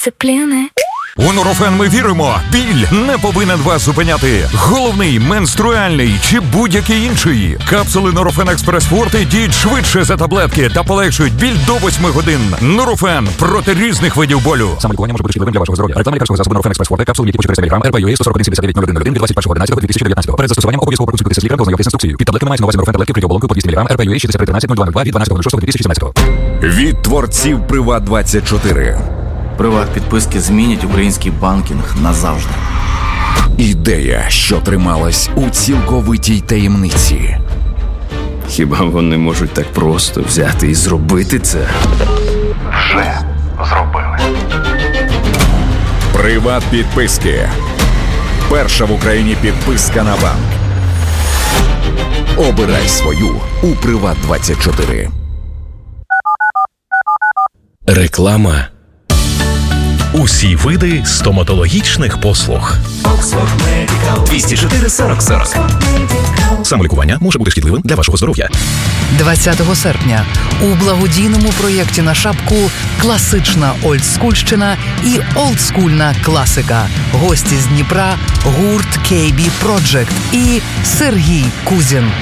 Це плюне. У Нурофен ми віримо, біль не повинен вас зупиняти. Головний, менструальний чи будь-який інший. Капсули Нурофен Експрес Форте діють швидше за таблетки та полегшують біль до 8 годин. Нурофен проти різних видів болю. Саме лікування може бути шкідливим для вашого здоров'я. Реклама лікарського засобу Нурофен Експрес Форте, капсули, які по 400 мг, РПЮА 141-79-01-01 від 21.11.2019. Перед застосуванням обов'язково проконсультуйтеся з лікарем та ознайомтесь з інструкцією. Під таблетками мається на увазі Нурофен таблетки при оболонку по 200 мг, РПЮА 6313-0202 від 12.06.2018. Від творців Приват24. Приват-підписки змінять український банкінг назавжди. Ідея, що трималась у цілковитій таємниці. Хіба вони можуть так просто взяти і зробити це? Вже зробили. Приват-підписки. Перша в Україні підписка на банк. Обирай свою у Приват24. Реклама. Усі види стоматологічних послуг. 204 40 40. Самолікування може бути шкідливим для вашого здоров'я. 20 серпня у благодійному проєкті на шапку «Класична олдскульщина» і «Олдскульна класика». Гості з Дніпра, гурт KB Project і Сергій Кузін.